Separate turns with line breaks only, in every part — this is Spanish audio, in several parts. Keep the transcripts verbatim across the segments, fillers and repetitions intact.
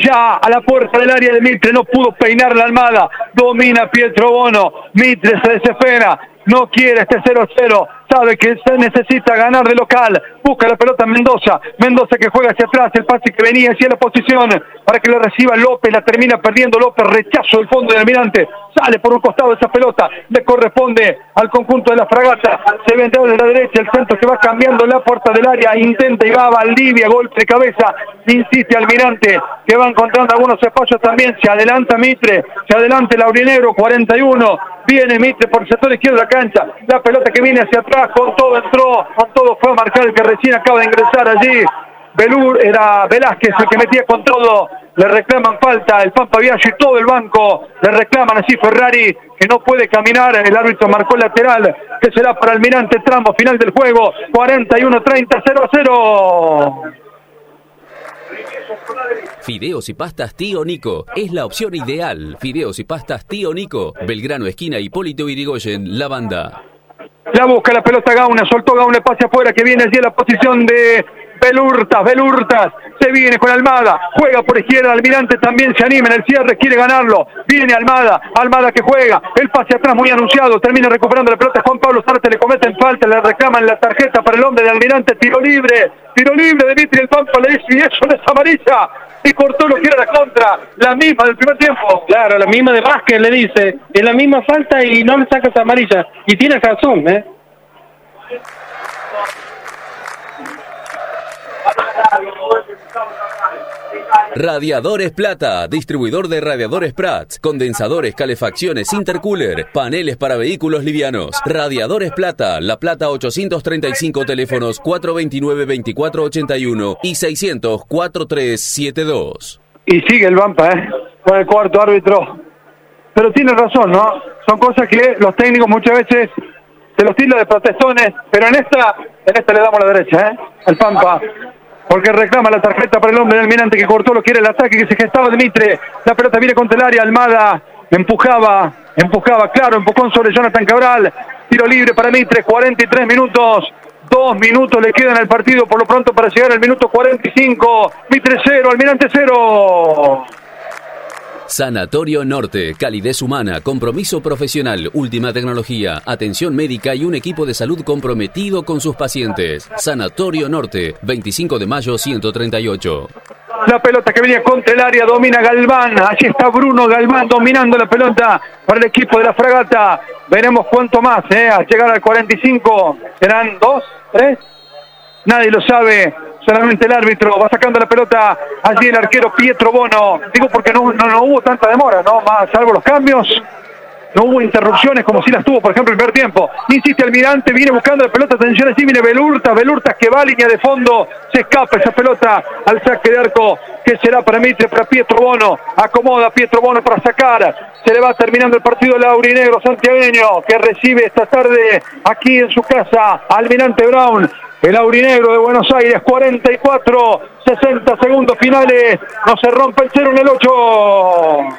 ya a la puerta del área de Mitre, no pudo peinar la Almada, domina Pietro Bono, Mitre se desespera, no quiere este cero a cero, sabe que se necesita ganar de local, busca la pelota Mendoza, Mendoza que juega hacia atrás, el pase que venía hacia la posición, para que le reciba López, la termina perdiendo López, rechazo del fondo del Almirante, sale por un costado esa pelota, le corresponde al conjunto de la Fragata, se vendrá de la derecha, el centro que va cambiando la puerta del área, intenta y va a Valdivia, golpe de cabeza, insiste Almirante, que va encontrando algunos espacios también, se adelanta Mitre, se adelanta el aurinegro, cuarenta y uno, viene Mitre por el sector izquierdo de la cancha, la pelota que viene hacia atrás, con todo entró, con todo fue a marcar el que recién acaba de ingresar allí, Belur, era Velázquez el que metía con todo, le reclaman falta, el Pampa Biaggi y todo el banco, le reclaman así Ferrari, que no puede caminar, el árbitro marcó el lateral, que será para Almirante, tramo final del juego, cuarenta y uno treinta, cero a cero.
Fideos y pastas Tío Nico es la opción ideal. Fideos y pastas Tío Nico, Belgrano esquina Hipólito Yrigoyen, La Banda.
La busca la pelota Gauna, soltó Gauna, pase afuera, que viene allí a la posición de Belurtas, Belurtas, se viene con Almada, juega por izquierda, Almirante también se anima en el cierre, quiere ganarlo, viene Almada, Almada que juega, el pase atrás muy anunciado, termina recuperando la pelota, Juan Pablo Zárate, le cometen falta, le reclaman la tarjeta para el hombre de Almirante, tiro libre, tiro libre de Mitri, el Pampa le dice, y eso no es amarilla, y cortó lo que era la contra, la misma del primer tiempo.
Claro, la misma de Vázquez le dice, es la misma falta y no le sacas amarilla, y tiene razón, ¿eh?
Radiadores Plata, distribuidor de radiadores Prats, condensadores, calefacciones, intercooler, paneles para vehículos livianos. Radiadores Plata, La Plata ochocientos treinta y cinco, teléfonos cuatro dos nueve, veinticuatro ochenta y uno y seiscientos, cuarenta y tres setenta y dos.
Y sigue el Bampa, ¿eh? Con el cuarto árbitro. Pero tiene razón, ¿no? Son cosas que los técnicos muchas veces se los tildan de protestones, pero en esta, en esta le damos la derecha, ¿eh? El Pampa. Porque reclama la tarjeta para el hombre del Almirante que cortó lo que era el ataque que se gestaba de Mitre. La pelota viene contra el área, Almada empujaba, empujaba, claro, empujón sobre Jonathan Cabral. Tiro libre para Mitre, cuarenta y tres minutos. Dos minutos le quedan al partido por lo pronto para llegar al minuto cuarenta y cinco. Mitre cero, Almirante cero.
Sanatorio Norte, calidez humana, compromiso profesional, última tecnología, atención médica y un equipo de salud comprometido con sus pacientes. Sanatorio Norte, veinticinco de mayo ciento treinta y ocho.
La pelota que venía contra el área, domina Galván, allí está Bruno Galván dominando la pelota para el equipo de la Fragata. Veremos cuánto más, ¿eh? Al llegar al cuarenta y cinco, ¿serán dos, tres? Nadie lo sabe, solamente el árbitro va sacando la pelota, allí el arquero Pietro Bono, digo porque no, no, no hubo tanta demora, ¿no? Más salvo los cambios, no hubo interrupciones como si las tuvo, por ejemplo, el primer tiempo. Insiste Almirante, viene buscando la pelota, atención, así viene Belurtas, Belurtas que va a línea de fondo, se escapa esa pelota al saque de arco, que será para Mitre, para Pietro Bono, acomoda Pietro Bono para sacar, se le va terminando el partido del aurinegro santiagueño, que recibe esta tarde aquí en su casa, Almirante Brown. El aurinegro de Buenos Aires, cuarenta y cuatro, sesenta segundos finales, no se rompe el cero en el ocho.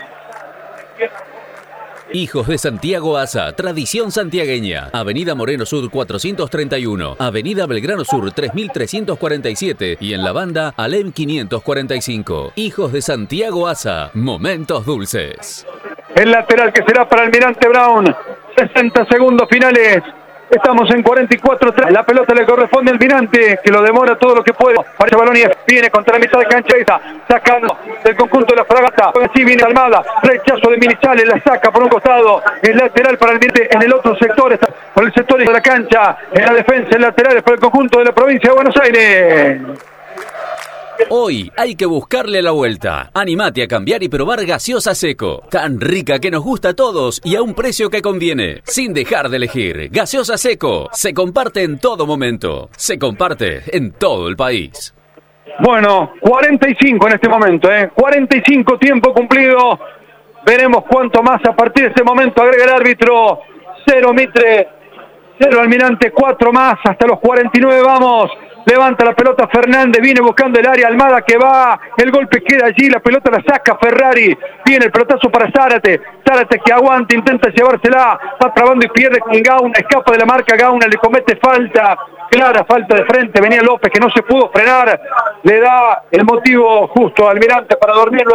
Hijos de Santiago Asa, tradición santiagueña. Avenida Moreno Sur cuatrocientos treinta y uno, Avenida Belgrano Sur tres mil trescientos cuarenta y siete y en la Banda Alem quinientos cuarenta y cinco. Hijos de Santiago Asa, momentos dulces.
El lateral que será para Almirante Brown, sesenta segundos finales. Estamos en cuarenta y cuatro, la pelota le corresponde al Almirante, que lo demora todo lo que puede. Para ese balón y viene contra la mitad de cancha esa, sacando del conjunto de la Fragata. Así viene Almada, rechazo de Minichales, la saca por un costado, el lateral para el Almirante en el otro sector, está por el sector de la cancha, en la defensa, el lateral es para el conjunto de la provincia de Buenos Aires.
Hoy hay que buscarle la vuelta. Animate a cambiar y probar gaseosa Seco. Tan rica que nos gusta a todos y a un precio que conviene. Sin dejar de elegir. Gaseosa Seco. Se comparte en todo momento. Se comparte en todo el país.
Bueno, cuarenta y cinco en este momento, ¿eh? cuarenta y cinco tiempo cumplido. Veremos cuánto más a partir de este momento agrega el árbitro. Cero Mitre, cero Almirante, cuatro más. Hasta los cuarenta y nueve vamos. Levanta la pelota Fernández, viene buscando el área, Almada que va, el golpe queda allí, la pelota la saca Ferrari, viene el pelotazo para Zárate, Zárate que aguanta, intenta llevársela, va trabando y pierde con Gauna, escapa de la marca Gauna, le comete falta, clara falta de frente, venía López que no se pudo frenar, le da el motivo justo a Almirante para dormirlo.